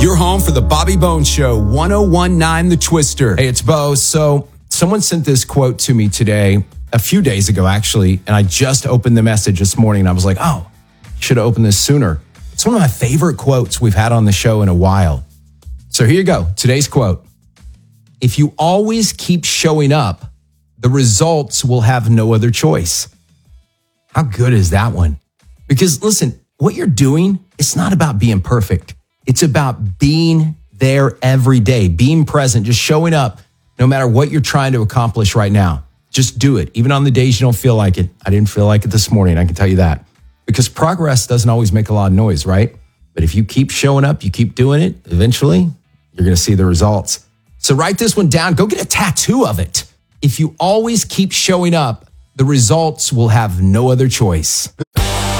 You're home for the Bobby Bones Show, 1019 The Twister. Hey, it's Bo. So someone sent this quote to me today, a few days ago, actually, and I just opened the message this morning, and I was like, oh, should have opened this sooner. It's one of my favorite quotes we've had on the show in a while. So here you go. Today's quote. If you always keep showing up, the results will have no other choice. How good is that one? Because listen, what you're doing, it's not about being perfect. It's about being there every day, being present, just showing up no matter what you're trying to accomplish right now. Just do it, even on the days you don't feel like it. I didn't feel like it this morning, I can tell you that. Because progress doesn't always make a lot of noise, right? But if you keep showing up, you keep doing it, eventually you're going to see the results. So write this one down. Go get a tattoo of it. If you always keep showing up, the results will have no other choice.